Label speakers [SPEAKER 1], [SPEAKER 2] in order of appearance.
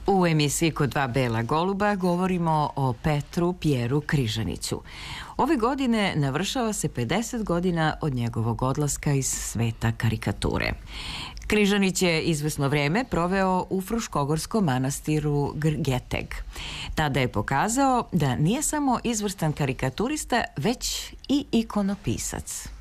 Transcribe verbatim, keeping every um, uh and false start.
[SPEAKER 1] U emisiji Kod dva bela goluba govorimo o Petru Pjeru Križaniću. Ove godine navršava se pedeset godina od njegovog odlaska iz sveta karikature. Križanić je izvesno vreme proveo u Fruškogorskom manastiru Grgeteg. Tada je pokazao da nije samo izvrstan karikaturista, već i ikonopisac.